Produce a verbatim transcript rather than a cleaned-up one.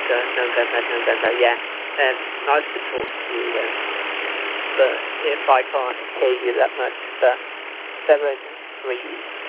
no better, no better. Yeah, um, nice to talk to you. Um, but if I can't hear you that much, but seven three.